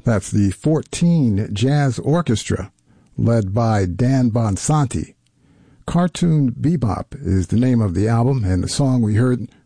That's the 14 Jazz Orchestra, led by Dan Bonsanti. Cartoon Bebop is the name of the album, and the song we heard